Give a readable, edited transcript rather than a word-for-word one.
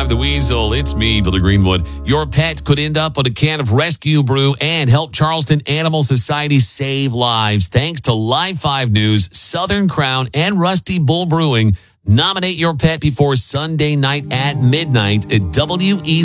5, The Weasel. It's me, Billy Greenwood. Your pet could end up on a can of Rescue Brew and help Charleston Animal Society save lives. Thanks to Live 5 News, Southern Crown, and Rusty Bull Brewing. Nominate your pet before Sunday night at midnight at WEZO.com.